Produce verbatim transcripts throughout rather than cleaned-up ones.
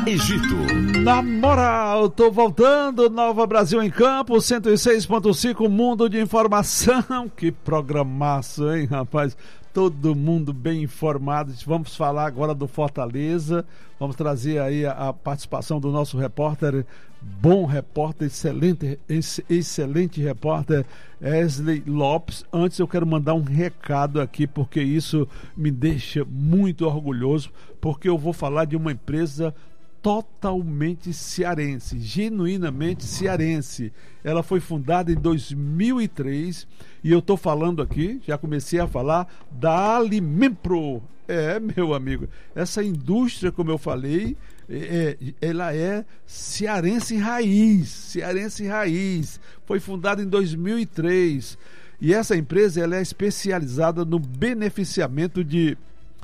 Egito. Na moral, tô voltando, Nova Brasil em Campo, cento e seis ponto cinco, Mundo de Informação. Que programaço, hein, rapaz? Todo mundo bem informado. Vamos falar agora do Fortaleza. Vamos trazer aí a, a participação do nosso repórter, bom repórter, excelente, excelente repórter, Wesley Lopes. Antes eu quero mandar um recado aqui, porque isso me deixa muito orgulhoso, porque eu vou falar de uma empresa totalmente cearense, genuinamente cearense. Ela foi fundada em dois mil e três e eu estou falando aqui, já comecei a falar da Alimenpro. É, meu amigo, essa indústria, como eu falei, é, ela é cearense raiz, cearense raiz. Foi fundada em dois mil e três e essa empresa ela é especializada no beneficiamento de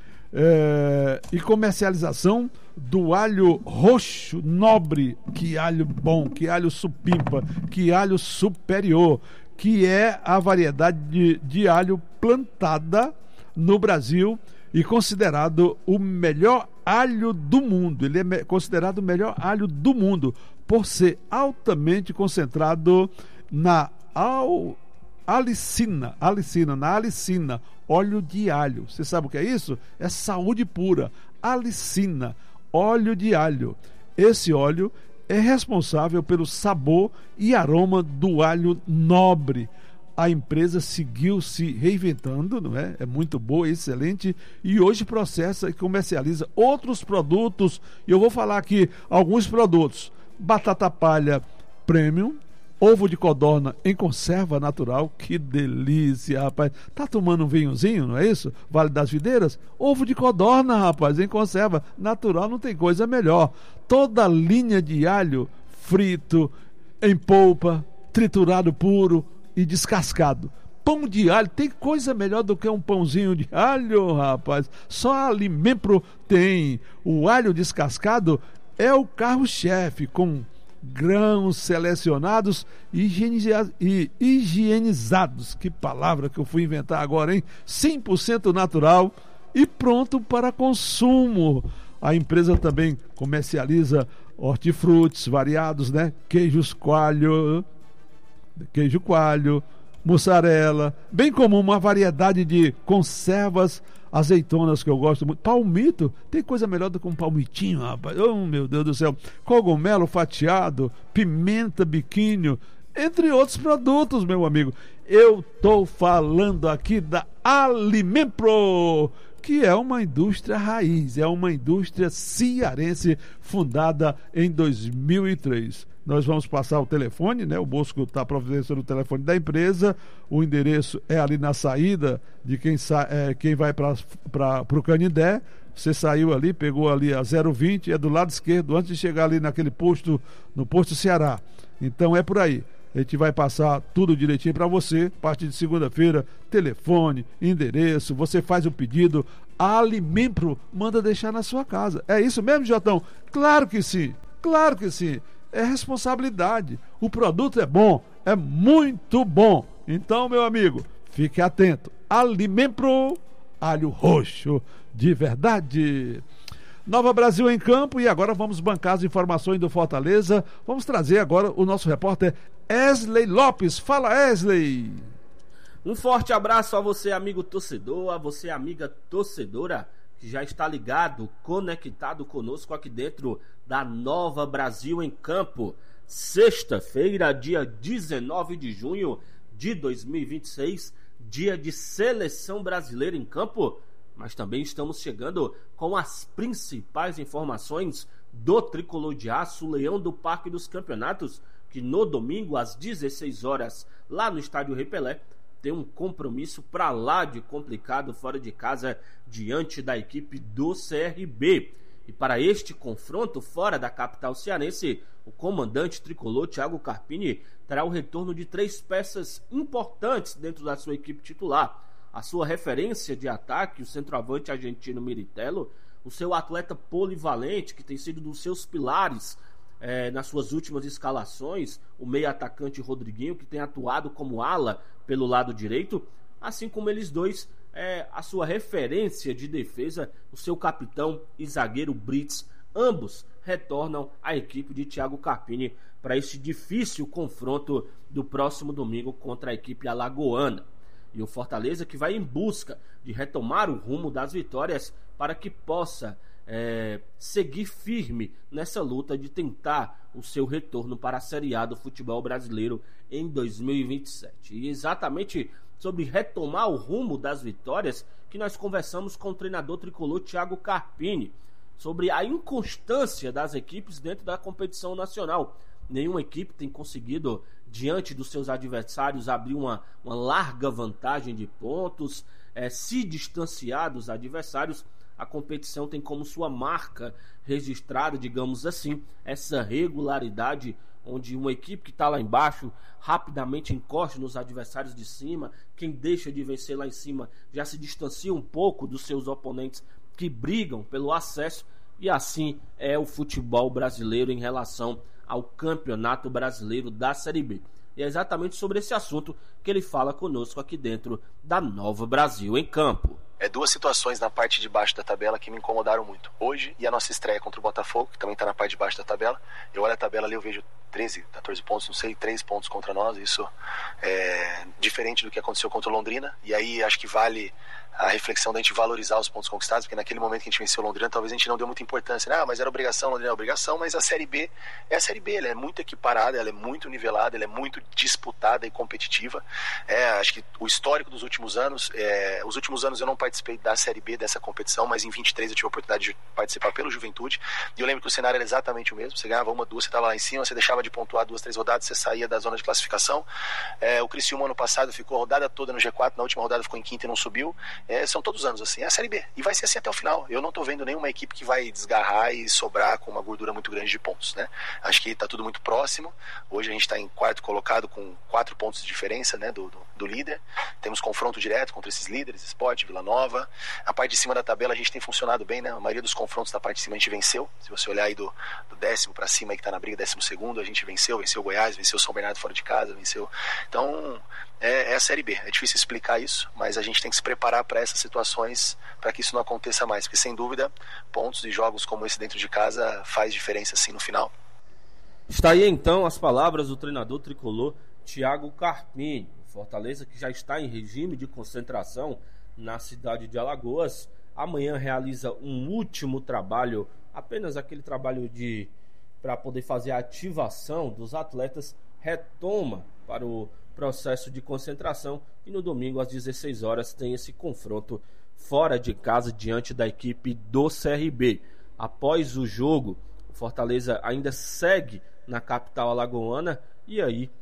É, e comercialização do alho roxo nobre, que alho bom, que alho supimpa, que alho superior, que é a variedade de, de alho plantada no Brasil e considerado o melhor alho do mundo. Ele é considerado o melhor alho do mundo por ser altamente concentrado na al Alicina, alicina, na alicina, óleo de alho. Você sabe o que é isso? É saúde pura. Alicina, óleo de alho. Esse óleo é responsável pelo sabor e aroma do alho nobre. A empresa seguiu se reinventando, não é? É muito boa, excelente, e hoje processa e comercializa outros produtos. E eu vou falar aqui alguns produtos: batata palha premium, ovo de codorna em conserva natural. Que delícia, rapaz. Tá tomando um vinhozinho, não é isso? Vale das Videiras? Ovo de codorna, rapaz, em conserva natural, não tem coisa melhor. Toda a linha de alho frito, em polpa, triturado puro e descascado. Pão de alho, tem coisa melhor do que um pãozinho de alho, rapaz? Só a Alimenpro tem. O alho descascado é o carro-chefe, com grãos selecionados e higienizados. Que palavra que eu fui inventar agora, hein? cem por cento natural e pronto para consumo. A empresa também comercializa hortifrutis variados, né? Queijos coalho, queijo coalho, mussarela, bem como uma variedade de conservas, azeitonas que eu gosto muito, palmito, tem coisa melhor do que um palmitinho, rapaz, oh meu Deus do céu, cogumelo fatiado, pimenta biquinho, entre outros produtos, meu amigo. Eu tô falando aqui da Alimenpro, que é uma indústria raiz, é uma indústria cearense fundada em dois mil e três. Nós vamos passar o telefone, né? O Bosco está providenciando o telefone da empresa. O endereço é ali na saída de quem, sa é, quem vai para o Canindé. Você saiu ali, pegou ali a zero vinte, é do lado esquerdo, antes de chegar ali naquele posto, no posto Ceará. Então é por aí. A gente vai passar tudo direitinho para você. A partir de segunda-feira, telefone, endereço, você faz o pedido. A Alimenpro manda deixar na sua casa. É isso mesmo, Jotão? Claro que sim, claro que sim. É responsabilidade. O produto é bom, é muito bom. Então, meu amigo, fique atento. Alimenpro, alho roxo de verdade. Nova Brasil em Campo, e agora vamos bancar as informações do Fortaleza. Vamos trazer agora o nosso repórter Wesley Lopes. Fala, Wesley. Um forte abraço a você, amigo torcedor, a você, amiga torcedora, que já está ligado, conectado conosco aqui dentro da Nova Brasil em Campo. Sexta-feira, dia dezenove de junho de dois mil e vinte e seis, dia de seleção brasileira em campo, mas também estamos chegando com as principais informações do Tricolor de Aço, Leão do Parque dos Campeonatos, que no domingo às dezesseis horas, lá no Estádio Rei Pelé, tem um compromisso pra lá de complicado fora de casa diante da equipe do C R B. E para este confronto fora da capital cearense, o comandante tricolor Thiago Carpini terá o retorno de três peças importantes dentro da sua equipe titular: a sua referência de ataque, o centroavante argentino Miritello, o seu atleta polivalente, que tem sido dos seus pilares É, nas suas últimas escalações, o meio-atacante Rodriguinho, que tem atuado como ala pelo lado direito, assim como eles dois, é, a sua referência de defesa, o seu capitão e zagueiro Brits, ambos retornam à equipe de Thiago Carpini para esse difícil confronto do próximo domingo contra a equipe alagoana. E o Fortaleza que vai em busca de retomar o rumo das vitórias para que possa é, seguir firme nessa luta de tentar o seu retorno para a Série A do futebol brasileiro em dois mil e vinte e sete. E exatamente sobre retomar o rumo das vitórias que nós conversamos com o treinador tricolor Thiago Carpini, sobre a inconstância das equipes dentro da competição nacional. Nenhuma equipe tem conseguido, diante dos seus adversários, abrir uma, uma larga vantagem de pontos, é, se distanciar dos adversários. A competição tem como sua marca registrada, digamos assim, essa regularidade, onde uma equipe que está lá embaixo rapidamente encosta nos adversários de cima. Quem deixa de vencer lá em cima já se distancia um pouco dos seus oponentes que brigam pelo acesso, e assim é o futebol brasileiro em relação ao Campeonato Brasileiro da Série B. E é exatamente sobre esse assunto que ele fala conosco aqui dentro da Nova Brasil em Campo. É duas situações na parte de baixo da tabela que me incomodaram muito. Hoje e a nossa estreia contra o Botafogo, que também está na parte de baixo da tabela. Eu olho a tabela ali, eu vejo treze, quatorze pontos, não sei, três pontos contra nós. Isso é diferente do que aconteceu contra o Londrina. E aí acho que vale a reflexão da gente valorizar os pontos conquistados, porque naquele momento que a gente venceu o Londrina, talvez a gente não deu muita importância. Ah, mas era obrigação, Londrina é obrigação, mas a Série B é a Série B, ela é muito equiparada, ela é muito nivelada, ela é muito disputada e competitiva. É, acho que o histórico dos últimos anos, é, os últimos anos eu não participei da Série B dessa competição, mas em vinte e três eu tive a oportunidade de participar pelo Juventude, e eu lembro que o cenário era exatamente o mesmo. Você ganhava uma, duas, você estava lá em cima, você deixava de pontuar duas, três rodadas, você saía da zona de classificação. É, o Criciúma ano passado ficou a rodada toda no G quatro, na última rodada ficou em quinta e não subiu. É, são todos os anos assim, é a Série B, e vai ser assim até o final. Eu não tô vendo nenhuma equipe que vai desgarrar e sobrar com uma gordura muito grande de pontos, né? Acho que tá tudo muito próximo. Hoje a gente tá em quarto colocado com quatro pontos de diferença, né, do, do, do líder. Temos confronto direto contra esses líderes, Sport, Vila Nova. A parte de cima da tabela a gente tem funcionado bem, né? A maioria dos confrontos da parte de cima a gente venceu. Se você olhar aí do, do décimo pra cima aí que tá na briga, décimo segundo, a gente venceu, venceu o Goiás, venceu o São Bernardo fora de casa, venceu. Então é, é a Série B. É difícil explicar isso, mas a gente tem que se preparar para essas situações, para que isso não aconteça mais, porque sem dúvida pontos e jogos como esse dentro de casa faz diferença assim no final. Está aí então as palavras do treinador tricolor Thiago Carpini. Fortaleza, que já está em regime de concentração na cidade de Alagoas, amanhã realiza um último trabalho, apenas aquele trabalho de para poder fazer a ativação dos atletas, retoma para o processo de concentração, e no domingo às dezesseis horas tem esse confronto fora de casa diante da equipe do C R B. Após o jogo, o Fortaleza ainda segue na capital alagoana, e aí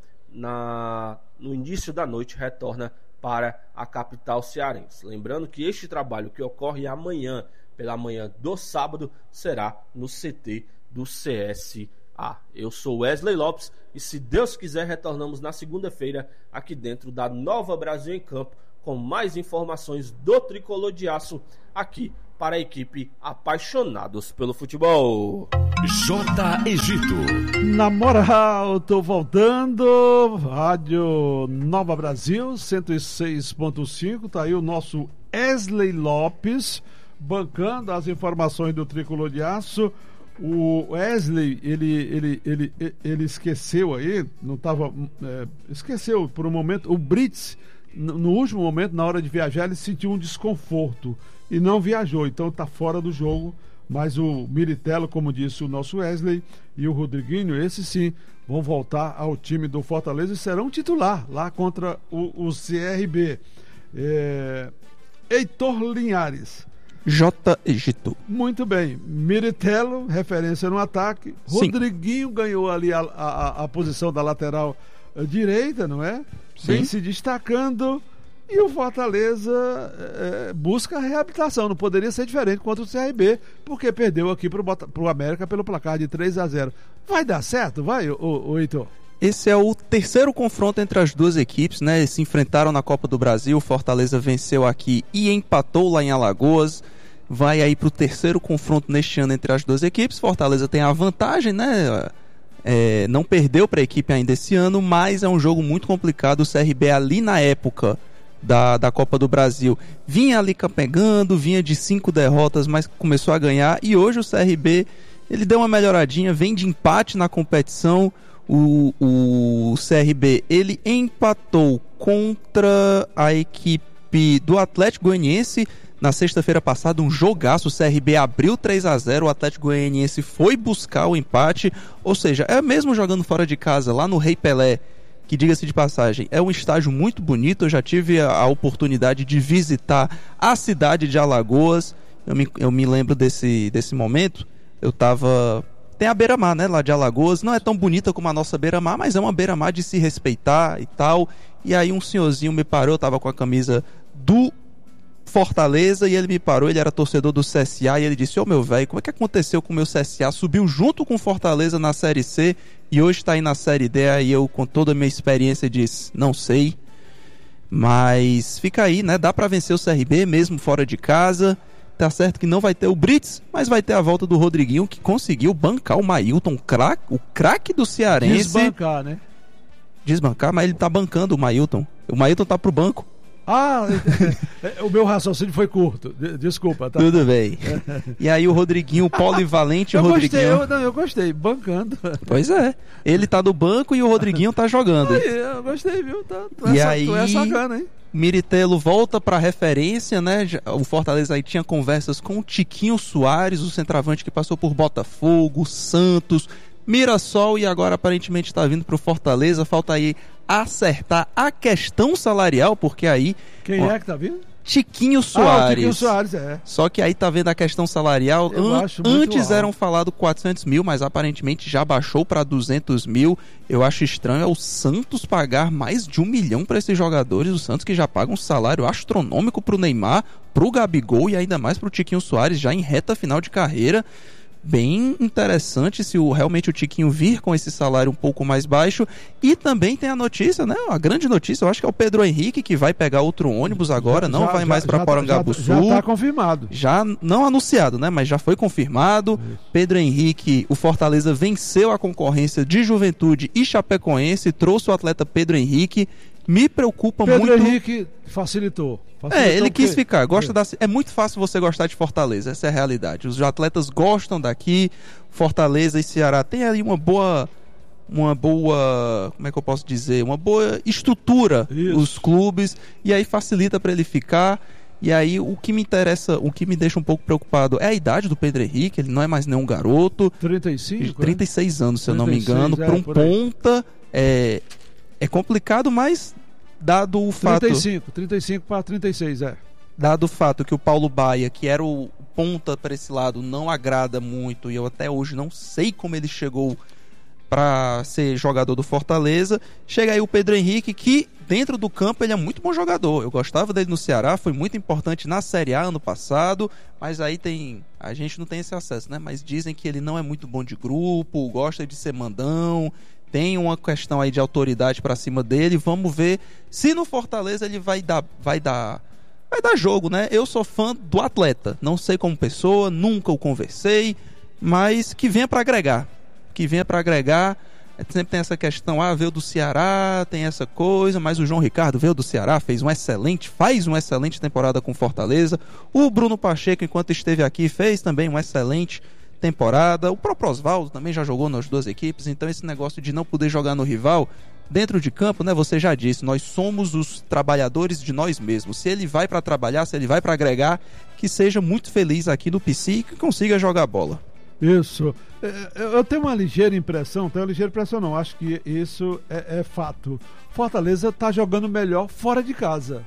na, no início da noite retorna para a capital cearense. Lembrando que este trabalho, que ocorre amanhã, pela manhã do sábado, será no C T do C S A. Eu sou Wesley Lopes e, se Deus quiser, retornamos na segunda-feira aqui dentro da Nova Brasil em Campo, com mais informações do Tricolor de Aço, aqui para a equipe Apaixonados pelo Futebol. J. Egito. Na moral, tô voltando. Rádio Nova Brasil, cento e seis ponto cinco. Tá aí o nosso Wesley Lopes, bancando as informações do Tricolor de Aço. O Wesley, ele, ele, ele, ele esqueceu aí, não tava, é, esqueceu por um momento, o Brits, no, no último momento, na hora de viajar, ele sentiu um desconforto e não viajou, então tá fora do jogo. Mas o Miritello, como disse o nosso Wesley, e o Rodriguinho, esses sim, vão voltar ao time do Fortaleza e serão titular lá contra o, o C R B. É... Heitor Linhares. J. Egito. Muito bem. Miritello, referência no ataque. Sim. Rodriguinho ganhou ali a, a, a posição da lateral direita, não é? Sim. Vem se destacando. E o Fortaleza é, busca a reabilitação. Não poderia ser diferente contra o C R B, porque perdeu aqui pro, pro América pelo placar de três a zero. Vai dar certo? Vai, ô, ô, Heitor? Esse é o terceiro confronto entre as duas equipes, né? Eles se enfrentaram na Copa do Brasil. O Fortaleza venceu aqui e empatou lá em Alagoas. Vai aí pro terceiro confronto neste ano entre as duas equipes. Fortaleza tem a vantagem, né? É, não perdeu para a equipe ainda esse ano, mas é um jogo muito complicado. O C R B ali na época Da, da Copa do Brasil vinha ali pegando, vinha de cinco derrotas, mas começou a ganhar, e hoje o C R B ele deu uma melhoradinha, vem de empate na competição. O, o C R B, ele empatou contra a equipe do Atlético Goianiense na sexta-feira passada, um jogaço. O C R B abriu três a zero, o Atlético Goianiense foi buscar o empate, ou seja, é mesmo jogando fora de casa, lá no Rei Pelé, que, diga-se de passagem, é um estádio muito bonito. Eu já tive a, a oportunidade de visitar a cidade de Alagoas, eu me, eu me lembro desse, desse momento. Eu tava... Tem a beira-mar, né, lá de Alagoas, não é tão bonita como a nossa beira-mar, mas é uma beira-mar de se respeitar e tal. E aí um senhorzinho me parou, eu tava com a camisa do Fortaleza, e ele me parou, ele era torcedor do C S A, e ele disse: ô meu velho, como é que aconteceu com o meu C S A? Subiu junto com o Fortaleza na Série C, e hoje tá aí na Série D. Aí eu, com toda a minha experiência, disse: não sei, mas fica aí, né, dá pra vencer o C R B, mesmo fora de casa. Tá certo que não vai ter o Brits, mas vai ter a volta do Rodriguinho, que conseguiu bancar o Mailton, crack, o craque do Cearense. Desbancar, né? Desbancar, mas ele tá bancando o Mailton. O Mailton tá pro banco. Ah, o meu raciocínio foi curto. Desculpa, tá? Tudo bem. E aí o Rodriguinho, o polivalente eu Rodriguinho. Gostei, eu, não, eu gostei, bancando. Pois é. Ele tá do banco e o Rodriguinho tá jogando. Aí, eu gostei, viu? Tá, tu e é, aí... tu é sacana, hein? Miritelo volta para referência, né? O Fortaleza aí tinha conversas com o Tiquinho Soares, o centroavante que passou por Botafogo, Santos, Mirassol, e agora aparentemente está vindo para o Fortaleza. Falta aí acertar a questão salarial, porque aí... Quem ó, é que tá vindo? Tiquinho Soares. Ah, o Tiquinho Soares, é. Só que aí tá vendo a questão salarial. Eu An- acho muito Antes alto. eram falado quatrocentos mil, mas aparentemente já baixou para duzentos mil. Eu acho estranho é o Santos pagar mais de um milhão para esses jogadores. O Santos que já paga um salário astronômico pro Neymar, pro Gabigol e ainda mais pro Tiquinho Soares, já em reta final de carreira. Bem interessante se o, realmente o Tiquinho vir com esse salário um pouco mais baixo. E também tem a notícia, né? A grande notícia, eu acho que é o Pedro Henrique, que vai pegar outro ônibus agora, Já- não já- vai mais já- para já- Porangabuçu. Já, já tá confirmado. Já não anunciado, né? Mas já foi confirmado. Isso. Pedro Henrique, o Fortaleza venceu a concorrência de Juventude e Chapecoense, trouxe o atleta Pedro Henrique. Me preocupa Pedro muito... Henrique facilitou. facilitou É, ele quis porque- ficar, gosta da... É muito fácil você gostar de Fortaleza, essa é a realidade. Os atletas gostam daqui. Fortaleza e Ceará tem aí uma boa... Uma boa... Como é que eu posso dizer? Uma boa estrutura, Isso. os clubes, e aí facilita para ele ficar. E aí o que me interessa, o que me deixa um pouco preocupado é a idade do Pedro Henrique. Ele não é mais nenhum garoto. trinta e cinco? trinta e seis anos, se eu não me trinta e seis, engano. é, Para um por aí. ponta é, é complicado, mas dado o fato... trinta e cinco, trinta e cinco para trinta e seis, é. Dado o fato que o Paulo Baia, que era o ponta para esse lado, não agrada muito, e eu até hoje não sei como ele chegou para ser jogador do Fortaleza, chega aí o Pedro Henrique, que dentro do campo ele é muito bom jogador. Eu gostava dele no Ceará, foi muito importante na Série A ano passado, mas aí tem... A gente não tem esse acesso, né? Mas dizem que ele não é muito bom de grupo, gosta de ser mandão, tem uma questão aí de autoridade para cima dele. Vamos ver se no Fortaleza ele vai dar... Vai dar Vai dar jogo, né? Eu sou fã do atleta, não sei como pessoa, nunca o conversei, mas que venha para agregar, que venha para agregar. Sempre tem essa questão, ah, veio do Ceará, tem essa coisa, mas o João Ricardo veio do Ceará, fez um excelente, faz uma excelente temporada com Fortaleza. O Bruno Pacheco, enquanto esteve aqui, fez também uma excelente temporada. O próprio Osvaldo também já jogou nas duas equipes, então esse negócio de não poder jogar no rival... Dentro de campo, né, você já disse, nós somos os trabalhadores de nós mesmos. Se ele vai para trabalhar, se ele vai para agregar, que seja muito feliz aqui no P C e que consiga jogar bola. Isso. É, Eu tenho uma ligeira impressão, tenho uma ligeira impressão não, acho que isso é, é fato. Fortaleza está jogando melhor fora de casa.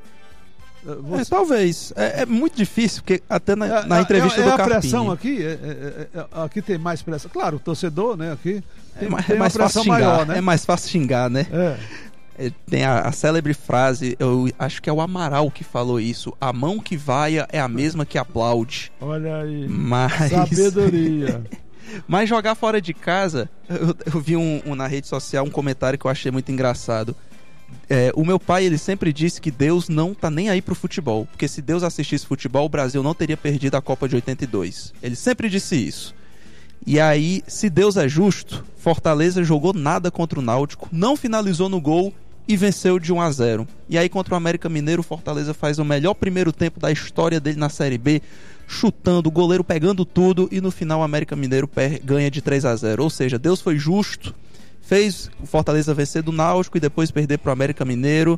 Você... É, talvez. É, é muito difícil, porque até na, É, na entrevista é, é do a Carpini... pressão aqui, é, é, é, aqui tem mais pressão. Claro, o torcedor, né, aqui tem, É mais, tem é mais uma fácil pressão xingar, maior, né? é mais fácil xingar, né? É. É, tem a, a célebre frase, eu acho que é o Amaral que falou isso, a mão que vaia é a mesma que aplaude. Olha aí, Mas... sabedoria. Mas jogar fora de casa, eu, eu vi um, um, na rede social um comentário que eu achei muito engraçado. É, o meu pai, ele sempre disse que Deus não tá nem aí pro futebol, porque se Deus assistisse futebol, o Brasil não teria perdido a Copa de oitenta e dois. Ele sempre disse isso. E aí, se Deus é justo, Fortaleza jogou nada contra o Náutico, não finalizou no gol e venceu de um a zero. E aí contra o América Mineiro, o Fortaleza faz o melhor primeiro tempo da história dele na Série B, chutando, o goleiro pegando tudo, e no final o América Mineiro ganha de três a zero. Ou seja, Deus foi justo, fez o Fortaleza vencer do Náutico e depois perder para o América Mineiro,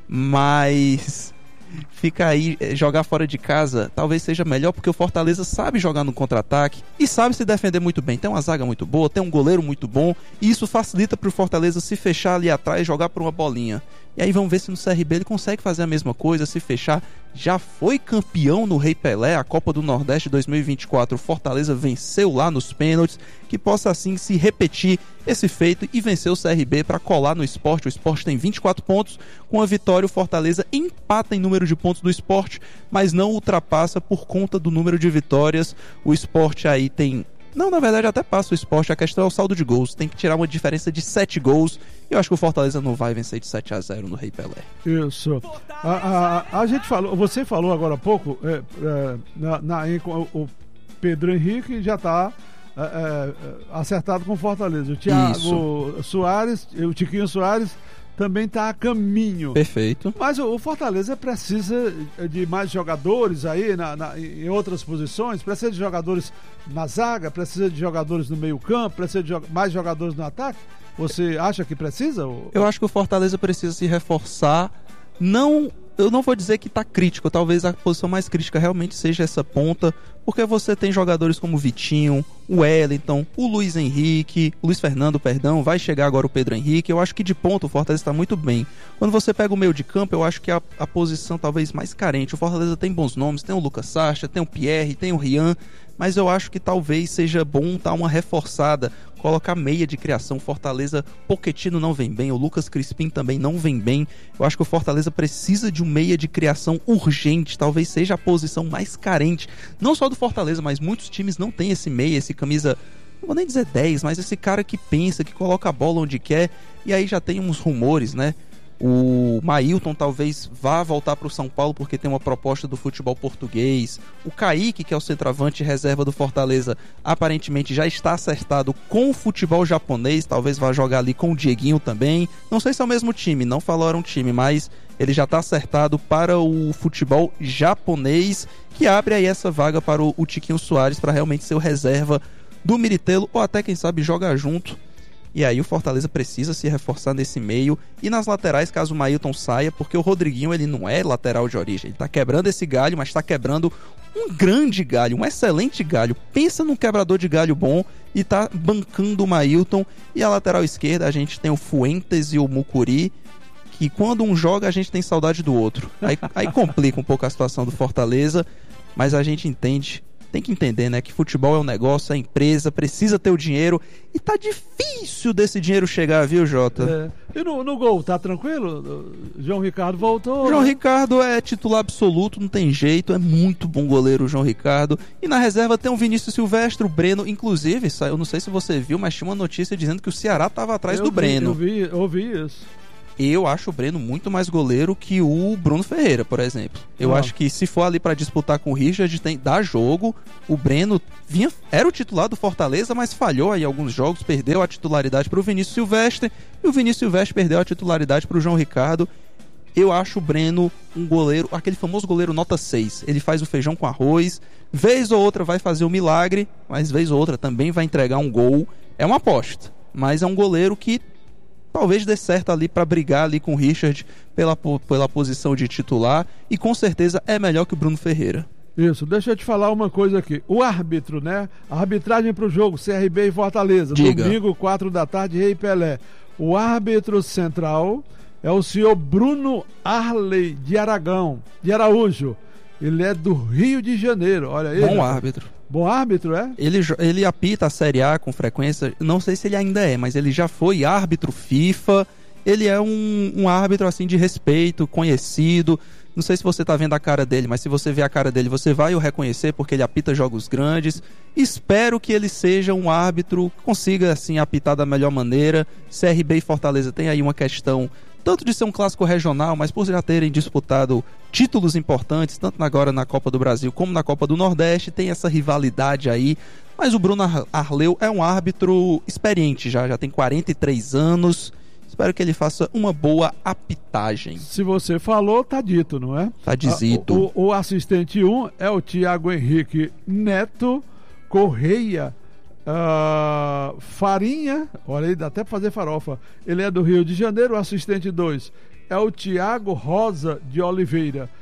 mas fica aí, jogar fora de casa talvez seja melhor, porque o Fortaleza sabe jogar no contra-ataque e sabe se defender muito bem. Tem uma zaga muito boa, tem um goleiro muito bom, e isso facilita para o Fortaleza se fechar ali atrás e jogar por uma bolinha. E aí vamos ver se no C R B ele consegue fazer a mesma coisa, se fechar. Já foi campeão no Rei Pelé, a Copa do Nordeste dois mil e vinte e quatro, o Fortaleza venceu lá nos pênaltis, que possa assim se repetir esse feito e vencer o C R B para colar no Sport. O Sport tem vinte e quatro pontos, com a vitória o Fortaleza empata em número de pontos do Sport, mas não ultrapassa por conta do número de vitórias. O Sport aí tem... Não, na verdade até passa o Sport, a questão é o saldo de gols, tem que tirar uma diferença de sete gols, e eu acho que o Fortaleza não vai vencer de sete a zero no Rei Pelé. Isso. A, a, a gente falou, você falou agora há pouco, é, é, na, na, em, o Pedro Henrique já está é, é, acertado com o Fortaleza, o Thiago Soares, o Tiquinho Soares também está a caminho. Perfeito. Mas o Fortaleza precisa de mais jogadores aí na, na, em outras posições, precisa de jogadores na zaga, precisa de jogadores no meio campo, precisa de jo- mais jogadores no ataque. Você acha que precisa? Ou... Eu acho que o Fortaleza precisa se reforçar. Não, eu não vou dizer que está crítico, talvez a posição mais crítica realmente seja essa ponta, porque você tem jogadores como o Vitinho, o Wellington, o Luiz Henrique, o Luiz Fernando, perdão, vai chegar agora o Pedro Henrique. Eu acho que de ponta o Fortaleza está muito bem. Quando você pega o meio de campo, eu acho que é a, a posição talvez mais carente. O Fortaleza tem bons nomes, tem o Lucas Sacha, tem o Pierre, tem o Rian, mas eu acho que talvez seja bom dar uma reforçada, colocar meia de criação. O Fortaleza, Pochettino não vem bem, o Lucas Crispim também não vem bem. Eu acho que o Fortaleza precisa de um meia de criação urgente, talvez seja a posição mais carente, não só do Fortaleza, mas muitos times não têm esse meia, esse camisa, não vou nem dizer dez, mas esse cara que pensa, que coloca a bola onde quer. E aí já tem uns rumores, né? O Mailton talvez vá voltar para o São Paulo porque tem uma proposta do futebol português. O Kaique, que é o centroavante reserva do Fortaleza, aparentemente já está acertado com o futebol japonês. Talvez vá jogar ali com o Dieguinho também. Não sei se é o mesmo time, não falaram time, mas ele já está acertado para o futebol japonês, que abre aí essa vaga para o, o Tiquinho Soares para realmente ser o reserva do Miritelo, ou até quem sabe jogar junto. E aí o Fortaleza precisa se reforçar nesse meio e nas laterais, caso o Mailton saia, porque o Rodriguinho ele não é lateral de origem, ele tá quebrando esse galho, mas tá quebrando um grande galho, um excelente galho. Pensa num quebrador de galho bom e tá bancando o Mailton. E a lateral esquerda a gente tem o Fuentes e o Mucuri, que quando um joga a gente tem saudade do outro. Aí, aí complica um pouco a situação do Fortaleza, mas a gente entende. Tem que entender, né, que futebol é um negócio, é empresa, precisa ter o dinheiro, e tá difícil desse dinheiro chegar, viu, Jota? É. E no, no gol, tá tranquilo? João Ricardo voltou? João né? Ricardo é titular absoluto, não tem jeito, é muito bom goleiro o João Ricardo. E na reserva tem o Vinícius Silvestre, o Breno, inclusive, eu não sei se você viu, mas tinha uma notícia dizendo que o Ceará tava atrás eu do vi, Breno. Eu vi, eu ouvi isso. Eu acho o Breno muito mais goleiro que o Bruno Ferreira, por exemplo. Eu ah. acho que se for ali para disputar com o Richard, tem, dá jogo. O Breno vinha, era o titular do Fortaleza, mas falhou aí alguns jogos, perdeu a titularidade para o Vinícius Silvestre, e o Vinícius Silvestre perdeu a titularidade para o João Ricardo. Eu acho o Breno um goleiro, aquele famoso goleiro nota seis. Ele faz o feijão com arroz, vez ou outra vai fazer um milagre, mas vez ou outra também vai entregar um gol. É uma aposta, mas é um goleiro que talvez dê certo ali para brigar ali com o Richard pela, pela posição de titular, e com certeza é melhor que o Bruno Ferreira. Isso, deixa eu te falar uma coisa aqui. O árbitro, né? A arbitragem para o jogo C R B e Fortaleza, Diga. Domingo, quatro da tarde, Rei Pelé. O árbitro central é o senhor Bruno Arley de Aragão, de Araújo. Ele é do Rio de Janeiro, olha aí. Bom árbitro. Bom árbitro, é? Ele, ele apita a Série A com frequência, não sei se ele ainda é, mas ele já foi árbitro FIFA. Ele é um, um árbitro assim de respeito, conhecido. Não sei se você tá vendo a cara dele, mas se você ver a cara dele, você vai o reconhecer, porque ele apita jogos grandes. Espero que ele seja um árbitro que consiga assim apitar da melhor maneira. C R B e Fortaleza tem aí uma questão tanto de ser um clássico regional, mas por já terem disputado títulos importantes, tanto agora na Copa do Brasil como na Copa do Nordeste, tem essa rivalidade aí. Mas o Bruno Arleu é um árbitro experiente já, já tem quarenta e três anos. espero que ele faça uma boa apitagem. Se você falou, tá dito, não é? Tá dizito. O, o, o assistente um é o Tiago Henrique Neto Correia uh, Farinha, olha aí, dá até pra fazer farofa. Ele é do Rio de Janeiro. O assistente dois é o Tiago Rosa de Oliveira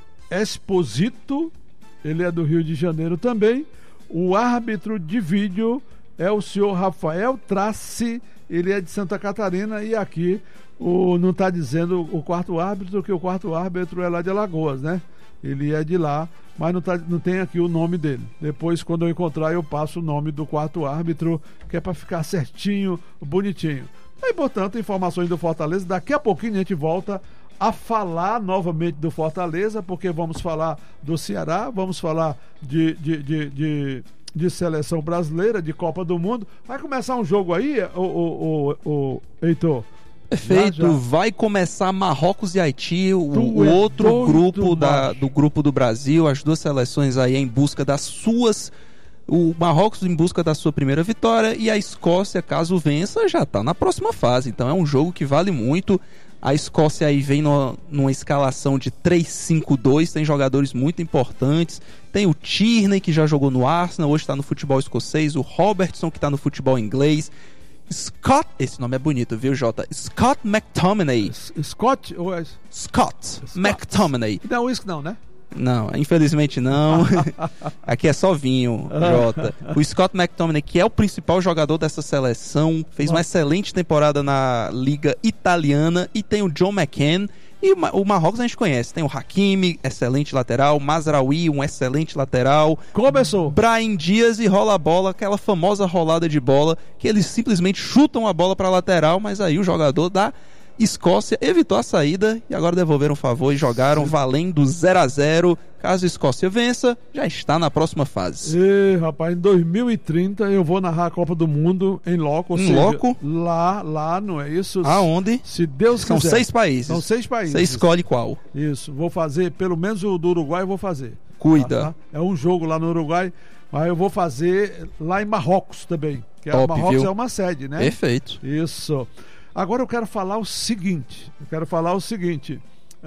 Exposito, ele é do Rio de Janeiro também. O árbitro de vídeo é o senhor Rafael Trace, ele é de Santa Catarina. E aqui o, não está dizendo o quarto árbitro, que o quarto árbitro é lá de Alagoas, né? Ele é de lá, mas não, tá, não tem aqui o nome dele. Depois, quando eu encontrar, eu passo o nome do quarto árbitro, que é para ficar certinho, bonitinho. E, portanto, informações do Fortaleza. Daqui a pouquinho a gente volta a falar novamente do Fortaleza, porque vamos falar do Ceará, vamos falar de, de, de, de, de seleção brasileira, de Copa do Mundo. Vai começar um jogo aí, o, o, o, o Heitor? Perfeito, já, já. Vai começar Marrocos e Haiti, o, o é outro grupo da, do grupo do Brasil, as duas seleções aí em busca das suas, o Marrocos em busca da sua primeira vitória, e a Escócia, caso vença, já está na próxima fase. Então é um jogo que vale muito. A Escócia aí vem no, numa escalação de três cinco dois, tem jogadores muito importantes. Tem o Tierney, que já jogou no Arsenal, hoje está no futebol escocês. O Robertson, que está no futebol inglês. Scott, esse nome é bonito, viu, Jota? Scott McTominay. Scott? Ou é... Scott, Scott McTominay. Não, uísque não, né? Não, infelizmente não. Aqui é só vinho, Jota. O Scott McTominay, que é o principal jogador dessa seleção, fez uma excelente temporada na Liga Italiana. E tem o John McCann. E o Marrocos a gente conhece. Tem o Hakimi, excelente lateral. Mazraoui, um excelente lateral. Começou. Brahim Dias, e rola a bola, aquela famosa rolada de bola, que eles simplesmente chutam a bola para a lateral, mas aí o jogador da Escócia evitou a saída e agora devolveram o favor e jogaram valendo zero a zero. Caso a Escócia vença, já está na próxima fase. E, rapaz, em dois mil e trinta eu vou narrar a Copa do Mundo em loco. Em loco? Lá, lá, não é isso? Aonde? Se Deus São quiser. São seis países. São seis países. Você escolhe qual. Isso, vou fazer, pelo menos o do Uruguai eu vou fazer. Cuida. Tá? É um jogo lá no Uruguai, mas eu vou fazer lá em Marrocos também. Que Top, Marrocos viu? É uma sede, né? Perfeito. Isso. Agora eu quero falar o seguinte, eu quero falar o seguinte,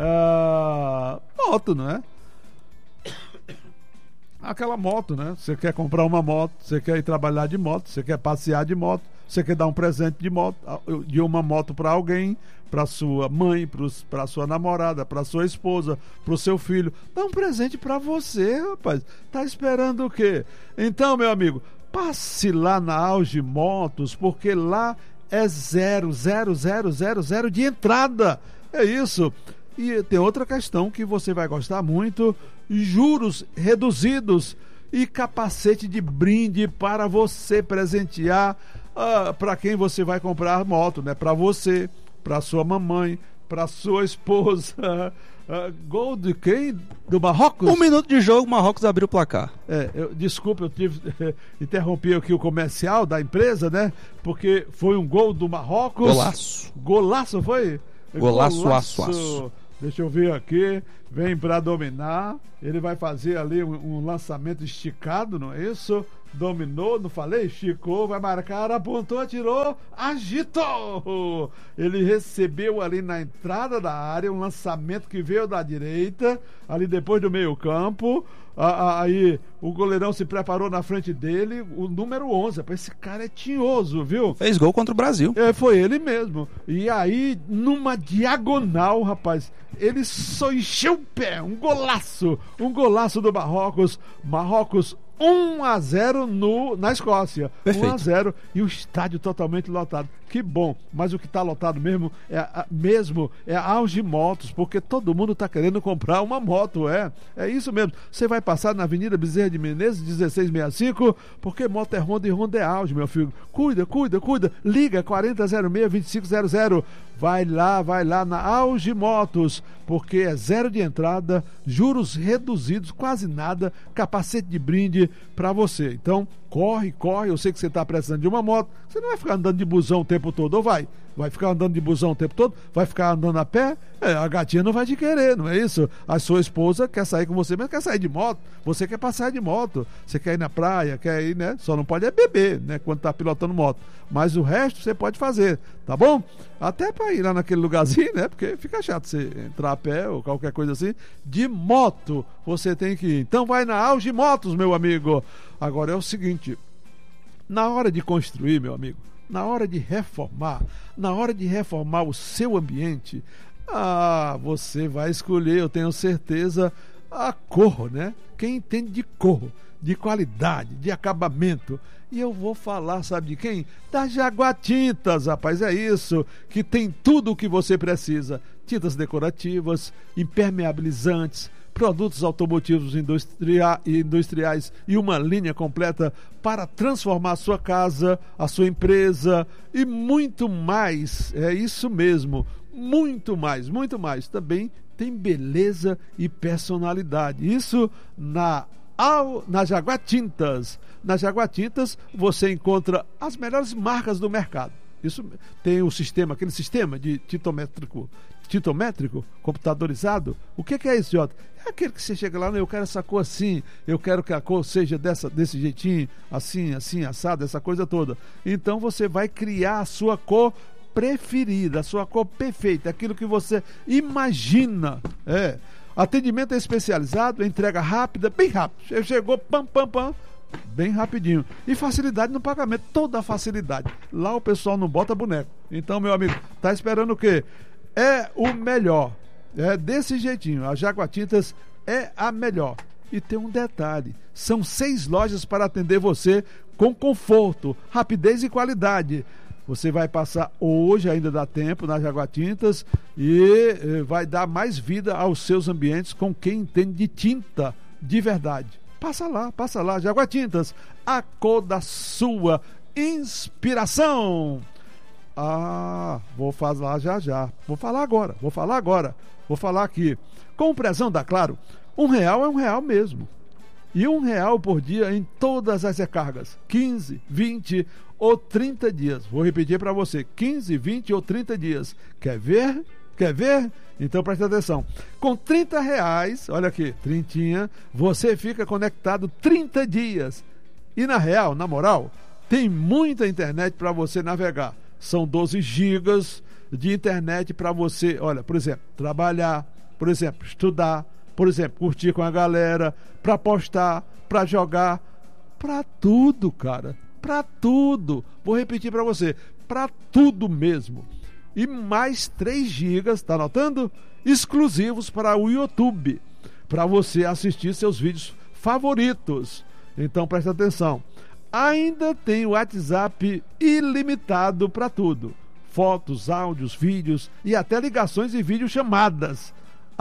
uh, moto, não é? Aquela moto, né? Você quer comprar uma moto, você quer ir trabalhar de moto, você quer passear de moto, você quer dar um presente de moto, de uma moto para alguém, para sua mãe, para sua namorada, para sua esposa, para o seu filho. Dá um presente para você, rapaz. Tá esperando o quê? Então, meu amigo, passe lá na Auge Motos, porque lá é zero, zero, zero, zero, zero de entrada. É isso. E tem outra questão que você vai gostar muito: juros reduzidos e capacete de brinde para você presentear uh, para quem você vai comprar a moto, né? Para você, para sua mamãe, para sua esposa. Uh, gol de quem? Do Marrocos? Um minuto de jogo, o Marrocos abriu o placar. É, eu, desculpa, eu tive interrompi aqui o comercial da empresa, né? Porque foi um gol do Marrocos. Golaço. Golaço foi? Golaço, Golaço. aço, aço. Deixa eu ver aqui. Vem para dominar. Ele vai fazer ali um, um lançamento esticado, não é isso? Dominou, não falei? Esticou, vai marcar, apontou, atirou, agitou! Ele recebeu ali na entrada da área um lançamento que veio da direita, ali depois do meio campo. Aí o goleirão se preparou na frente dele, o número onze. Esse cara é tinhoso, viu? Fez gol contra o Brasil. É, foi ele mesmo. E aí, numa diagonal, rapaz, ele só encheu o pé. Um golaço, um golaço do Marrocos. Marrocos um a zero no, na Escócia. Perfeito. um a zero e o estádio totalmente lotado. Que bom, mas o que está lotado mesmo é a, mesmo é a Auge Motos, porque todo mundo está querendo comprar uma moto, é. É isso mesmo. Você vai passar na Avenida Bezerra de Menezes, dezesseis sessenta e cinco, porque moto é Honda e Honda é Auge, meu filho. Cuida, cuida, cuida. Liga quarenta zero seis, vinte e cinco zero zero. Vai lá, vai lá na Auge Motos, porque é zero de entrada, juros reduzidos, quase nada, capacete de brinde para você. Então, corre, corre, eu sei que você está precisando de uma moto, você não vai ficar andando de busão o tempo todo, ou vai? Vai ficar andando de busão o tempo todo? Vai ficar andando a pé? É, a gatinha não vai te querer, não é isso? A sua esposa quer sair com você, mas quer sair de moto, você quer passar de moto, você quer ir na praia, quer ir, né? Só não pode é beber, né? Quando tá pilotando moto, mas o resto você pode fazer, tá bom? Até para ir lá naquele lugarzinho, né? Porque fica chato você entrar a pé ou qualquer coisa assim, de moto você tem que ir. Então vai na Auge Motos, meu amigo. Agora é o seguinte, na hora de construir, meu amigo, na hora de reformar, na hora de reformar o seu ambiente, ah, você vai escolher, eu tenho certeza, a cor, né? Quem entende de cor, de qualidade, de acabamento. E eu vou falar, sabe de quem? Da Jaguar Tintas, rapaz, é isso, que tem tudo o que você precisa. Tintas decorativas, impermeabilizantes, produtos automotivos industria- industriais e uma linha completa para transformar a sua casa, a sua empresa e muito mais. É isso mesmo, muito mais, muito mais. Também tem beleza e personalidade. Isso na, na Jaguar Tintas. Na Jaguar Tintas você encontra as melhores marcas do mercado. Isso tem o sistema, aquele sistema de tintométrico, tintométrico computadorizado. O que, que é isso, Jota? É aquele que você chega lá, eu quero essa cor assim, eu quero que a cor seja dessa, desse jeitinho, assim, assim, assado, essa coisa toda. Então você vai criar a sua cor preferida, a sua cor perfeita, aquilo que você imagina. É. Atendimento especializado, entrega rápida, bem rápido. Chegou, pam, pam, pam. Bem rapidinho. E facilidade no pagamento, toda a facilidade. Lá o pessoal não bota boneco. Então, meu amigo, tá esperando o quê? É o melhor. É desse jeitinho. A Jaguar Tintas é a melhor. E tem um detalhe: são seis lojas para atender você com conforto, rapidez e qualidade. Você vai passar hoje, ainda dá tempo, na Jaguar Tintas e eh, vai dar mais vida aos seus ambientes com quem entende de tinta de verdade. Passa lá, passa lá, Jaguar Tintas, a cor da sua inspiração. Ah, vou falar já já, vou falar agora, vou falar agora, vou falar aqui. Com o Prezão da Claro, um real é um real mesmo. E um real por dia em todas as recargas, quinze, vinte ou trinta dias. Vou repetir para você, quinze, vinte ou trinta dias. Quer ver? Quer ver? Então presta atenção. Com trinta reais, olha aqui, trintinha, você fica conectado trinta dias. E na real, na moral, tem muita internet para você navegar. São doze gigas de internet para você, olha, por exemplo, trabalhar, por exemplo, estudar, por exemplo, curtir com a galera, para postar, para jogar, para tudo, cara, para tudo. Vou repetir para você, para tudo mesmo. E mais três gigas, tá anotando? Exclusivos para o YouTube, para você assistir seus vídeos favoritos. Então presta atenção. Ainda tem o WhatsApp ilimitado para tudo. Fotos, áudios, vídeos e até ligações e videochamadas.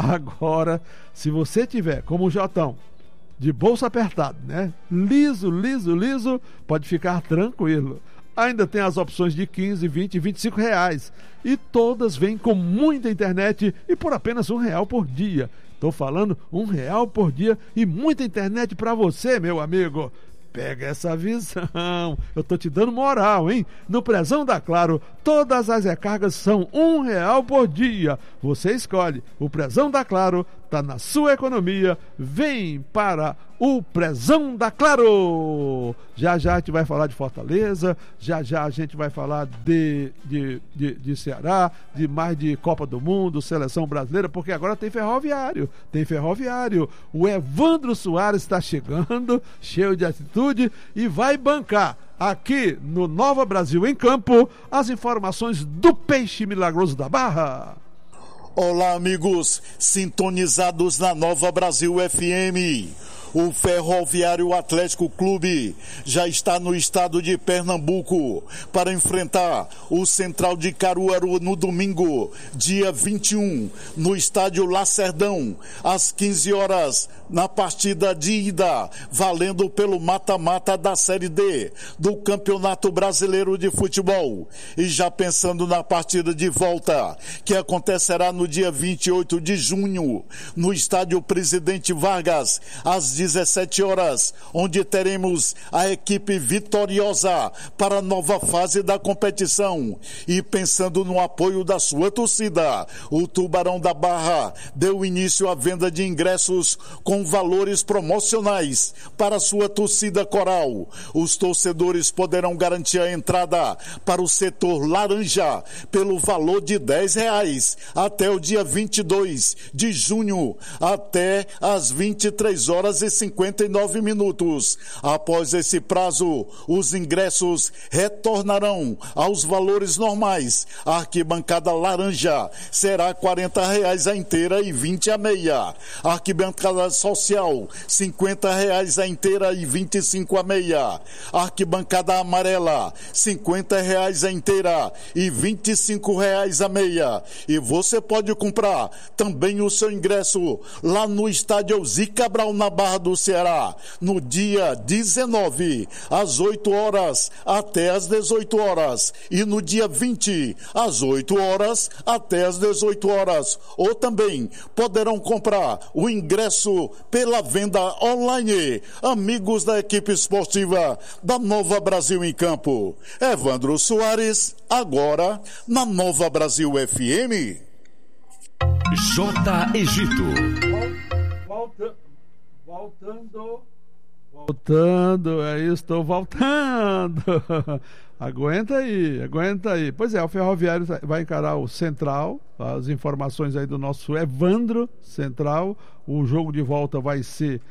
Agora, se você tiver, como o Jotão, de bolso apertado, né? Liso, liso, liso, pode ficar tranquilo. Ainda tem as opções de quinze, vinte e vinte e cinco reais. E todas vêm com muita internet e por apenas um real por dia. Estou falando um real por dia e muita internet para você, meu amigo. Pega essa visão, eu tô te dando moral, hein? No Prezão da Claro, todas as recargas são um real por dia. Você escolhe, o Prezão da Claro tá na sua economia. Vem para o Prezão da Claro. Já já a gente vai falar de Fortaleza, já já a gente vai falar de, de, de, de Ceará, de mais de Copa do Mundo, Seleção Brasileira, porque agora tem ferroviário, tem ferroviário. O Evandro Soares está chegando, cheio de atitude, e vai bancar aqui no Nova Brasil em Campo as informações do Peixe Milagroso da Barra. Olá, amigos, sintonizados na Nova Brasil F M. O Ferroviário Atlético Clube já está no estado de Pernambuco para enfrentar o Central de Caruaru no domingo, dia vinte e um, no estádio Lacerdão, às quinze horas, na partida de ida, valendo pelo mata-mata da Série D do Campeonato Brasileiro de Futebol. E já pensando na partida de volta, que acontecerá no dia vinte e oito de junho, no estádio Presidente Vargas, às dezessete horas, onde teremos a equipe vitoriosa para a nova fase da competição. E pensando no apoio da sua torcida, o Tubarão da Barra deu início à venda de ingressos com valores promocionais para a sua torcida coral. Os torcedores poderão garantir a entrada para o setor laranja pelo valor de dez reais até o dia vinte e dois de junho, até às vinte e três horas e cinquenta e nove minutos. Após esse prazo, os ingressos retornarão aos valores normais. A arquibancada laranja será quarenta reais a inteira e vinte a meia. A arquibancada social, cinquenta reais a inteira e vinte e cinco a meia. A arquibancada amarela, cinquenta reais a inteira e vinte e cinco reais a meia. E você pode comprar também o seu ingresso lá no estádio Zica Cabral, na Barra do Ceará, no dia dezenove, às oito horas até às dezoito horas, e no dia vinte, às oito horas até às dezoito horas. Ou também poderão comprar o ingresso pela venda online. Amigos da equipe esportiva da Nova Brasil em Campo. Evandro Soares, agora na Nova Brasil F M. J. Egito. Volta, voltando, voltando, é isso, estou voltando. Aguenta aí, aguenta aí. Pois é, o Ferroviário vai encarar o Central, as informações aí do nosso Evandro Central. O jogo de volta vai ser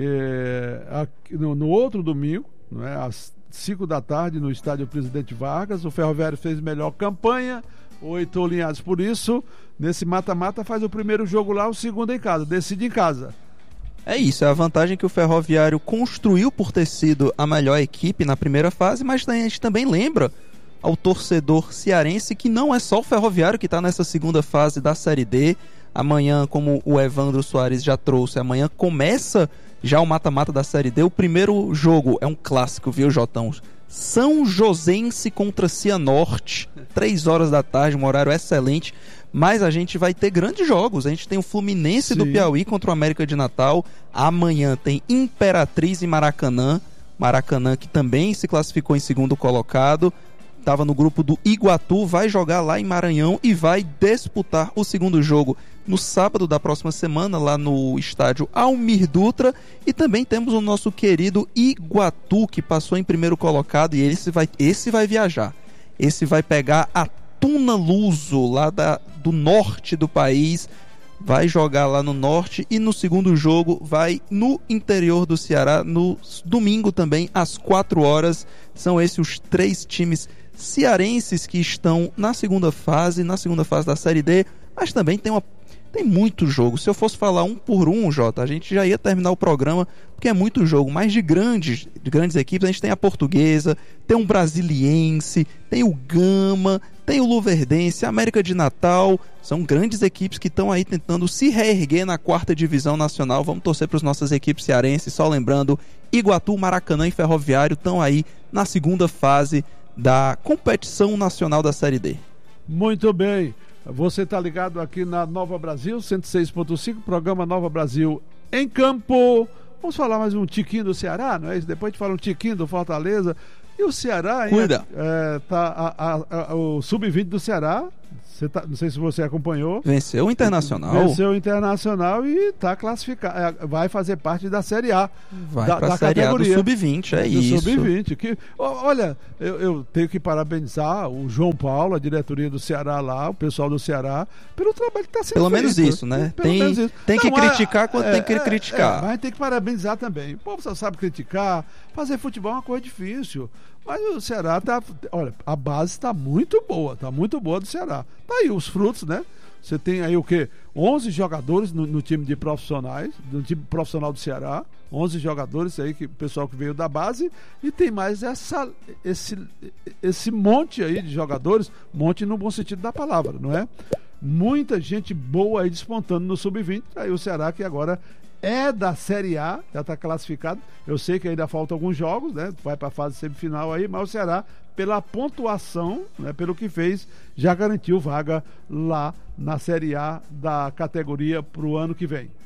é, aqui, no, no outro domingo, não é? Às cinco da tarde, no estádio Presidente Vargas. O Ferroviário fez melhor campanha, oito alinhados. Por isso, nesse mata-mata, faz o primeiro jogo lá, o segundo em casa, decide em casa. É isso, é a vantagem que o Ferroviário construiu por ter sido a melhor equipe na primeira fase, mas a gente também lembra ao torcedor cearense que não é só o Ferroviário que está nessa segunda fase da Série D. Amanhã, como o Evandro Soares já trouxe, amanhã começa já o mata-mata da Série D. O primeiro jogo é um clássico, viu, Jotão? São Josense contra Cianorte, três horas da tarde, um horário excelente. Mas a gente vai ter grandes jogos. A gente tem o Fluminense Sim. do Piauí contra o América de Natal. Amanhã tem Imperatriz e Maracanã. Maracanã, que também se classificou em segundo colocado, estava no grupo do Iguatu, vai jogar lá em Maranhão e vai disputar o segundo jogo no sábado da próxima semana, lá no estádio Almir Dutra. E também temos o nosso querido Iguatu, que passou em primeiro colocado, e esse vai, esse vai viajar. Esse vai pegar a Tuna Luso, lá da, do norte do país, vai jogar lá no norte, e no segundo jogo vai no interior do Ceará, no domingo também, às quatro horas. São esses os três times cearenses que estão na segunda fase, na segunda fase da Série D, mas também tem uma Tem muito jogo. Se eu fosse falar um por um, Jota, a gente já ia terminar o programa, porque é muito jogo. Mas de grandes, de grandes equipes, a gente tem a Portuguesa, tem o Brasiliense, tem o Gama, tem o Luverdense, a América de Natal. São grandes equipes que estão aí tentando se reerguer na quarta divisão nacional. Vamos torcer para as nossas equipes cearenses. Só lembrando, Iguatu, Maracanã e Ferroviário estão aí na segunda fase da competição nacional da Série D. Muito bem. Você está ligado aqui na Nova Brasil, cento e seis ponto cinco, programa Nova Brasil em Campo. Vamos falar mais um tiquinho do Ceará, não é isso? Depois a gente fala um tiquinho do Fortaleza. E o Ceará, hein? Cuida. É, tá, a, a, a, o sub vinte do Ceará, você tá, não sei se você acompanhou. Venceu o Internacional. Venceu o Internacional e está classificado. Vai fazer parte da Série A. Vai da, para a da Série A do sub vinte, é do isso. sub vinte. Que, olha, eu, eu tenho que parabenizar o João Paulo, a diretoria do Ceará lá, o pessoal do Ceará, pelo trabalho que está sendo Pelo feito. menos isso, né? Pelo tem menos isso. tem que Não, criticar é, quando é, tem que é, criticar. É, mas tem que parabenizar também. O povo só sabe criticar. Fazer futebol é uma coisa difícil. Mas o Ceará tá, olha, a base está muito boa, está muito boa do Ceará. Tá aí os frutos, né? Você tem aí o quê? onze jogadores no, no time de profissionais, no time profissional do Ceará, onze jogadores aí, que o pessoal que veio da base, e tem mais essa, esse, esse monte aí de jogadores, monte no bom sentido da palavra, não é? Muita gente boa aí despontando no sub vinte, aí o Ceará que agora é da Série A, já está classificado. Eu sei que ainda faltam alguns jogos, né? Vai para a fase semifinal aí, mas o Ceará, pela pontuação, né, pelo que fez, já garantiu vaga lá na Série A da categoria para o ano que vem.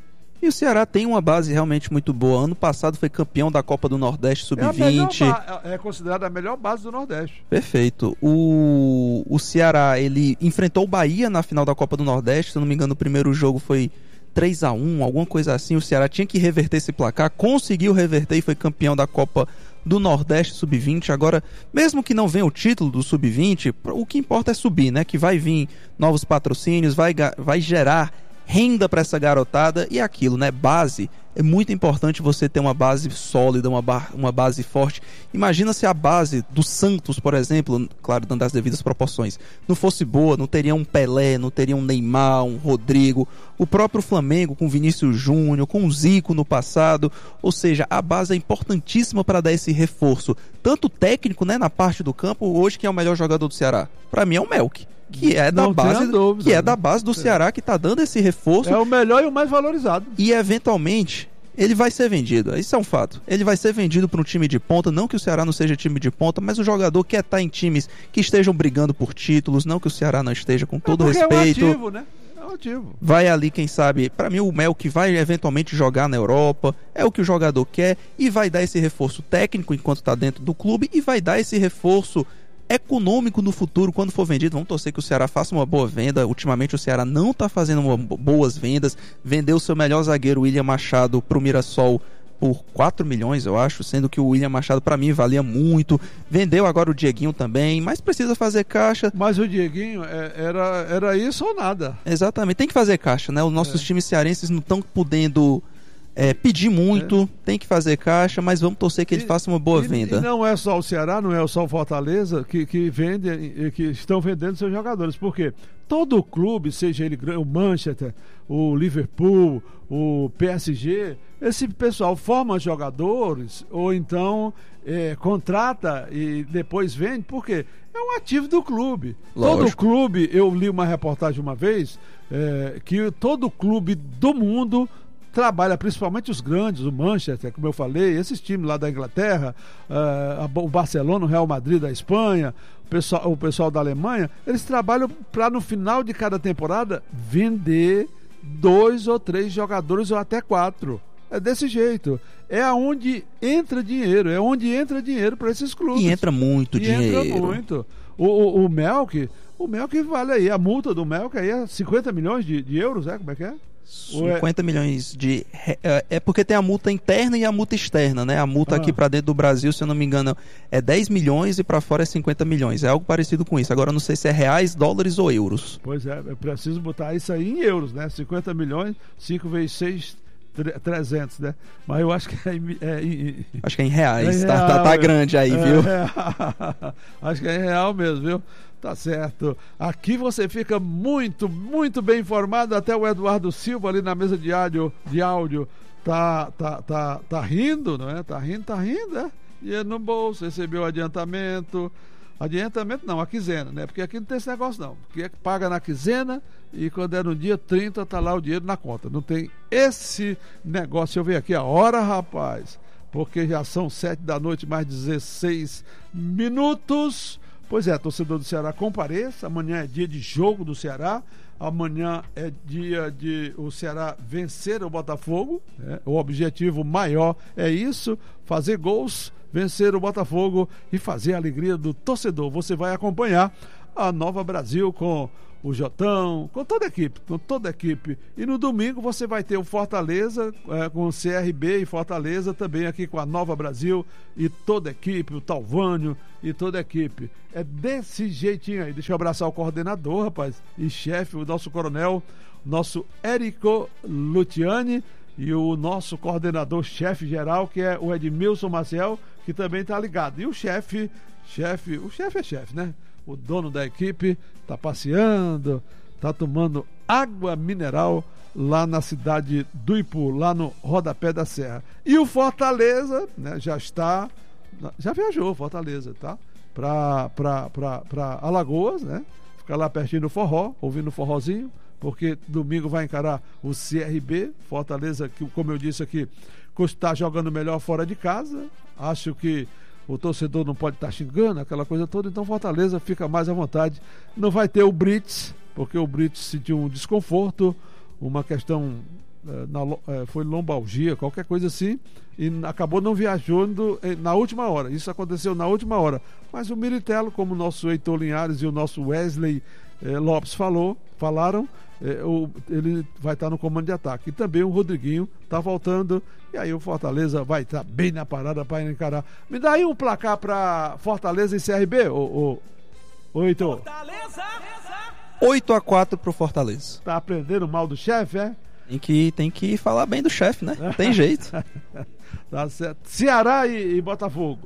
E o Ceará tem uma base realmente muito boa. Ano passado foi campeão da Copa do Nordeste sub vinte. É, é considerada a melhor base do Nordeste. Perfeito. O, o Ceará, ele enfrentou o Bahia na final da Copa do Nordeste. Se eu não me engano, o primeiro jogo foi três a um, alguma coisa assim. O Ceará tinha que reverter esse placar, conseguiu reverter e foi campeão da Copa do Nordeste sub vinte. Agora, mesmo que não venha o título do sub vinte, o que importa é subir, né? Que vai vir novos patrocínios, vai, vai gerar renda para essa garotada e aquilo, né? Base. É muito importante você ter uma base sólida, uma, ba- uma base forte. Imagina se a base do Santos, por exemplo, claro, dando as devidas proporções, não fosse boa, não teria um Pelé, não teria um Neymar, um Rodrigo, o próprio Flamengo com Vinícius Júnior, com o Zico no passado. Ou seja, a base é importantíssima para dar esse reforço, tanto técnico, né, na parte do campo. Hoje, quem é o melhor jogador do Ceará? Para mim é o Melk, que é da Não base, dúvida, que é né? da base do Ceará, que está dando esse reforço. É o melhor e o mais valorizado. E eventualmente ele vai ser vendido, isso é um fato. Ele vai ser vendido para um time de ponta. Não que o Ceará não seja time de ponta, mas o jogador quer estar em times que estejam brigando por títulos. Não que o Ceará não esteja, com todo é respeito. É um ativo, né? É um ativo. Vai ali, quem sabe, para mim o Melk vai eventualmente jogar na Europa. É o que o jogador quer e vai dar esse reforço técnico enquanto está dentro do clube e vai dar esse reforço econômico no futuro quando for vendido. Vamos torcer que o Ceará faça uma boa venda. Ultimamente o Ceará não está fazendo uma, boas vendas. Vendeu o seu melhor zagueiro, William Machado, para o Mirassol por quatro milhões, eu acho, sendo que o William Machado para mim valia muito. Vendeu agora o Dieguinho também, mas precisa fazer caixa. Mas o Dieguinho é, era, era isso ou nada. Exatamente, tem que fazer caixa, né? Os nossos é. times cearenses não estão podendo É, pedir muito, é. tem que fazer caixa, mas vamos torcer que ele e, faça uma boa e, venda. E não é só o Ceará, não é só o Fortaleza que, que vende, que estão vendendo seus jogadores, porque todo clube, seja ele o Manchester, o Liverpool, o P S G, esse pessoal forma jogadores ou então é, contrata e depois vende, porque é um ativo do clube. Lógico. Todo clube, eu li uma reportagem uma vez, é, que todo clube do mundo trabalha, principalmente os grandes, o Manchester, como eu falei, esses times lá da Inglaterra, uh, o Barcelona, o Real Madrid da Espanha, o pessoal, o pessoal da Alemanha, eles trabalham para no final de cada temporada vender dois ou três jogadores ou até quatro. É desse jeito. É aonde entra dinheiro, é onde entra dinheiro para esses clubes. E entra muito e dinheiro. Entra muito. O, o, o Melk, o Melk vale aí, a multa do Melk aí é cinquenta milhões de, de euros, é? Como é que é? cinquenta milhões de... É porque tem a multa interna e a multa externa, né? A multa ah. aqui para dentro do Brasil, se eu não me engano, é dez milhões e para fora é cinquenta milhões. É algo parecido com isso. Agora eu não sei se é reais, dólares ou euros. Pois é, eu preciso botar isso aí em euros, né? cinquenta milhões, cinco vezes seis, trezentos, né? Mas eu acho que é em... É em acho que é em reais. É tá, real, tá, tá grande aí, é, viu? É, acho que é em real mesmo, viu? Tá certo. Aqui você fica muito, muito bem informado. Até o Eduardo Silva ali na mesa de áudio, de áudio tá, tá, tá, tá rindo, não é? Tá rindo, tá rindo, é? Dinheiro no bolso, recebeu adiantamento. Adiantamento não, a quinzena, né? Porque aqui não tem esse negócio não. Porque paga na quinzena e quando é no dia trinta tá lá o dinheiro na conta. Não tem esse negócio. Eu ver aqui a hora, rapaz. Porque já são sete da noite, mais dezesseis minutos. Pois é, torcedor do Ceará, compareça. Amanhã é dia de jogo do Ceará. Amanhã é dia de o Ceará vencer o Botafogo, né? O objetivo maior é isso, fazer gols, vencer o Botafogo e fazer a alegria do torcedor. Você vai acompanhar a Nova Brasil com o Jotão, com toda a equipe, com toda a equipe. E no domingo você vai ter o Fortaleza, é, com o C R B e Fortaleza, também aqui com a Nova Brasil e toda a equipe, o Talvânio e toda a equipe. É desse jeitinho aí. Deixa eu abraçar o coordenador, rapaz, e chefe, o nosso coronel, nosso Érico Lutiani, e o nosso coordenador, chefe geral, que é o Edmilson Maciel, que também está ligado. E o chefe, chefe, o chefe é chefe, né? O dono da equipe está passeando, está tomando água mineral lá na cidade do Ipu, lá no rodapé da serra. E o Fortaleza, né, já está, já viajou Fortaleza, tá? Para Alagoas, né? Ficar lá pertinho do forró, ouvindo o forrozinho, porque domingo vai encarar o C R B, Fortaleza, que, como eu disse aqui, está jogando melhor fora de casa. Acho que o torcedor não pode estar xingando, aquela coisa toda, então Fortaleza fica mais à vontade. Não vai ter o Brits, porque o Brits sentiu um desconforto, uma questão na, é, foi lombalgia, qualquer coisa assim, e acabou não viajando na última hora. Isso aconteceu na última hora. Mas o Miritello, como o nosso Heitor Linhares e o nosso Wesley eh, Lopes falou, falaram, eh, o, ele vai estar no comando de ataque. E também o Rodriguinho está voltando, e aí o Fortaleza vai estar bem na parada para encarar. Me dá aí um placar para Fortaleza e C R B, ô, ô, ô Heitor. Fortaleza! oito a quatro pro Fortaleza. Tá aprendendo mal do chefe, é? Tem que, tem que falar bem do chefe, né? Não tem jeito. Tá certo. Ceará e, e Botafogo.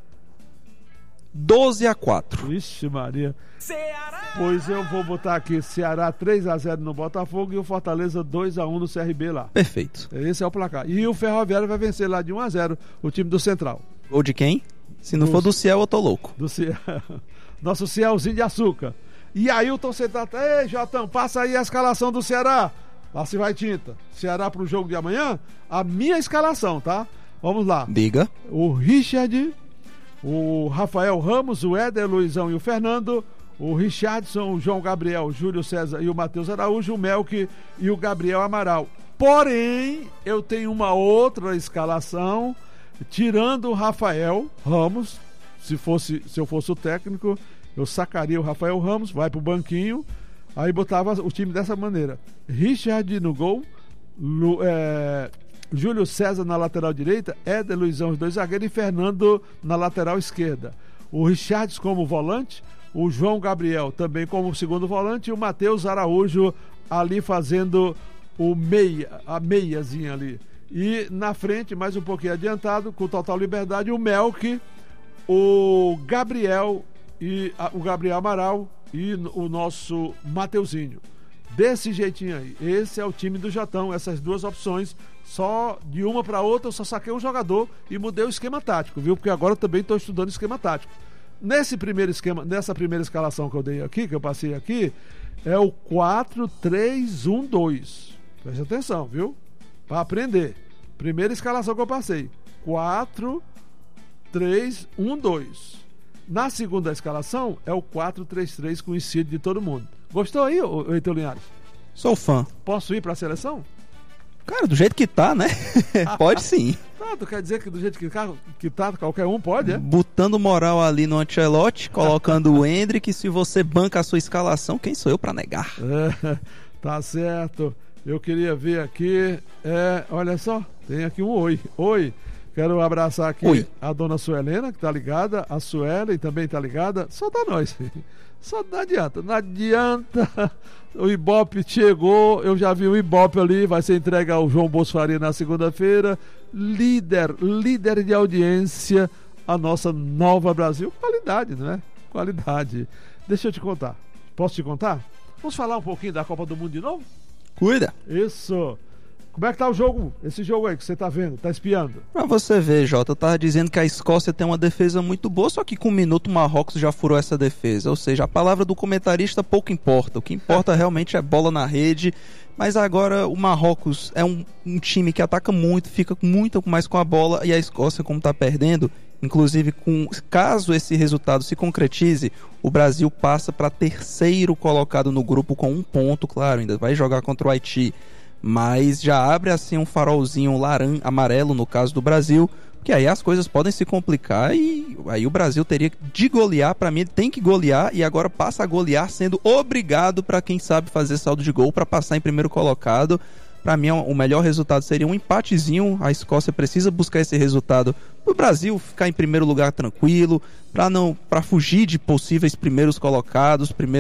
doze a quatro. Vixe Maria. Ceará! Pois eu vou botar aqui Ceará três a zero no Botafogo e o Fortaleza dois a um no C R B lá. Perfeito. Esse é o placar. E o Ferroviário vai vencer lá de um a zero o time do Central. Gol de quem? Se não do, for do Ciel, eu tô louco. Do Ciel. Nosso Cielzinho de açúcar. E aí o torcedor tá, ei, Jotão, passa aí a escalação do Ceará. Lá se vai tinta. Ceará pro jogo de amanhã, a minha escalação, tá? Vamos lá. Diga. O Richard, o Rafael Ramos, o Éder, o Luizão e o Fernando, o Richardson, o João Gabriel, o Júlio César e o Matheus Araújo, o Melk e o Gabriel Amaral. Porém, eu tenho uma outra escalação, tirando o Rafael Ramos. Se, fosse, se eu fosse o técnico, eu sacaria o Rafael Ramos, vai pro banquinho, aí botava o time dessa maneira: Richard no gol, Lu, é, Júlio César na lateral direita, Éder, Luizão, os dois zagueiros, e Fernando na lateral esquerda. O Richard como volante, o João Gabriel também como segundo volante, e o Matheus Araújo ali fazendo o meia, a meiazinha ali. E na frente, mais um pouquinho adiantado, com total liberdade, o Melk, o Gabriel e a, o Gabriel Amaral e o nosso Mateuzinho. Desse jeitinho aí. Esse é o time do Jotão, essas duas opções. Só de uma para outra eu só saquei um jogador e mudei o esquema tático, viu? Porque agora eu também estou estudando esquema tático. Nesse primeiro esquema, nessa primeira escalação que eu dei aqui, que eu passei aqui, é o quatro três um dois. Preste atenção, viu? Para aprender. Primeira escalação que eu passei: quatro três um dois. Na segunda escalação é o quatro três três, conhecido de todo mundo. Gostou aí, Heitor Linhares? Sou fã. Posso ir para a seleção? Cara, do jeito que tá, né? Pode sim. Tá, tu quer dizer que do jeito que, que tá, qualquer um pode, é? Botando moral ali no Ancelotti, colocando o Endrick, se você banca a sua escalação, quem sou eu para negar? É, tá certo. Eu queria ver aqui, é, olha só, tem aqui um oi. Oi. Quero abraçar aqui Oi. a dona Suelena, que tá ligada, a Suelen também tá ligada. Só dá nós. Só não adianta, não adianta. O Ibope chegou, eu já vi o Ibope ali, vai ser entregue ao João Bolsfaria na segunda-feira. Líder, líder de audiência, a nossa Nova Brasil. Qualidade, não é? Qualidade. Deixa eu te contar. Posso te contar? Vamos falar um pouquinho da Copa do Mundo de novo? Cuida. Isso. Como é que tá o jogo? Esse jogo aí que você tá vendo, tá espiando? Pra você ver, Jota, eu tava dizendo que a Escócia tem uma defesa muito boa, só que com um minuto o Marrocos já furou essa defesa. Ou seja, a palavra do comentarista pouco importa. O que importa realmente é bola na rede. Mas agora o Marrocos é um, um time que ataca muito, fica muito mais com a bola, e a Escócia, como tá perdendo, inclusive com, caso esse resultado se concretize, o Brasil passa para terceiro colocado no grupo com um ponto, claro, ainda vai jogar contra o Haiti. Mas já abre assim um farolzinho laran, amarelo no caso do Brasil, que aí as coisas podem se complicar e aí o Brasil teria de golear. Para mim ele tem que golear e agora passa a golear sendo obrigado, para quem sabe fazer saldo de gol, para passar em primeiro colocado. Para mim o melhor resultado seria um empatezinho. A Escócia precisa buscar esse resultado para o Brasil ficar em primeiro lugar tranquilo, para não para fugir de possíveis primeiros colocados, primeiros